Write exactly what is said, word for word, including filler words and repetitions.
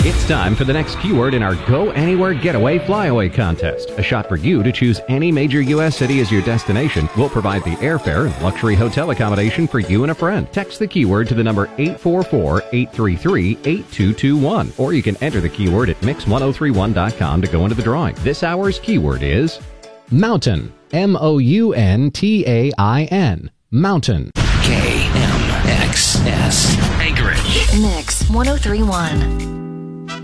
It's time for the next keyword in our Go Anywhere Getaway Flyaway contest. A shot for you to choose any major U S city as your destination. We'll provide the airfare and luxury hotel accommodation for you and a friend. Text the keyword to the number eight four four, eight three three, eight two two one. Or you can enter the keyword at mix ten thirty-one dot com to go into the drawing. This hour's keyword is mountain. M O U N T A I N. Mountain. K M X S Anchorage. Mix ten thirty-one.